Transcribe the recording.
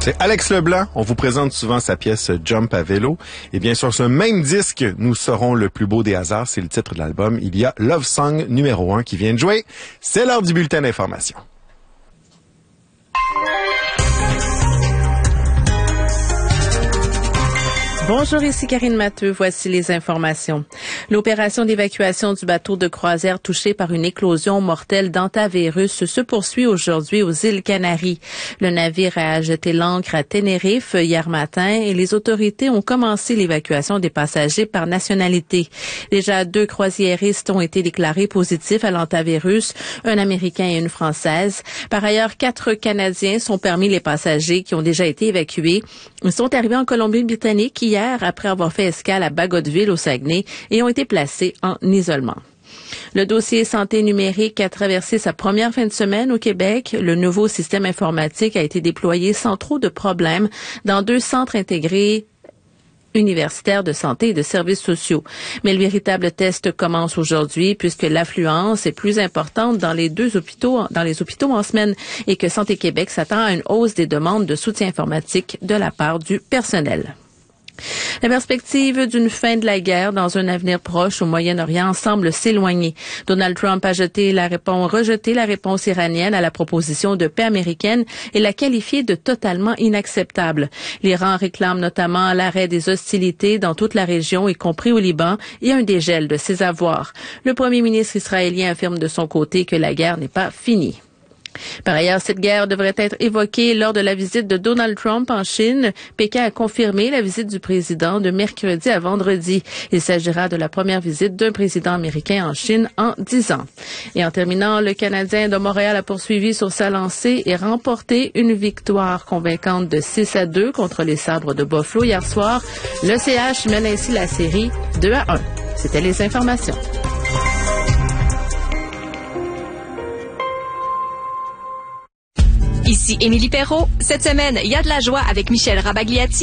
C'est Alex Leblanc. On vous présente souvent sa pièce Jump à vélo. Et bien sur ce même disque, nous serons le plus beau des hasards. C'est le titre de l'album. Il y a Love Song numéro 1 qui vient de jouer. C'est l'heure du bulletin d'information. Bonjour, ici Karine Matteux. Voici les informations. L'opération d'évacuation du bateau de croisière touché par une éclosion mortelle d'hantavirus se poursuit aujourd'hui aux îles Canaries. Le navire a jeté l'ancre à Tenerife hier matin et les autorités ont commencé l'évacuation des passagers par nationalité. Déjà 2 croisiéristes ont été déclarés positifs à l'hantavirus, un Américain et une Française. Par ailleurs, 4 Canadiens sont parmi les passagers qui ont déjà été évacués. Ils sont arrivés en Colombie-Britannique hier après avoir fait escale à Bagotville au Saguenay et ont été placés en isolement. Le dossier santé numérique a traversé sa première fin de semaine au Québec. Le nouveau système informatique a été déployé sans trop de problèmes dans 2 centres intégrés universitaires de santé et de services sociaux. Mais le véritable test commence aujourd'hui puisque l'affluence est plus importante dans les hôpitaux en semaine et que Santé Québec s'attend à une hausse des demandes de soutien informatique de la part du personnel. La perspective d'une fin de la guerre dans un avenir proche au Moyen-Orient semble s'éloigner. Donald Trump a rejeté la réponse iranienne à la proposition de paix américaine et l'a qualifiée de totalement inacceptable. L'Iran réclame notamment l'arrêt des hostilités dans toute la région, y compris au Liban, et un dégel de ses avoirs. Le premier ministre israélien affirme de son côté que la guerre n'est pas finie. Par ailleurs, cette guerre devrait être évoquée lors de la visite de Donald Trump en Chine. Pékin a confirmé la visite du président de mercredi à vendredi. Il s'agira de la première visite d'un président américain en Chine en 10 ans. Et en terminant, le Canadien de Montréal a poursuivi sur sa lancée et remporté une victoire convaincante de 6-2 contre les Sabres de Buffalo hier soir. Le CH mène ainsi la série 2-1. C'était les informations. Ici Émilie Perrault. Cette semaine, il y a de la joie avec Michel Rabagliati.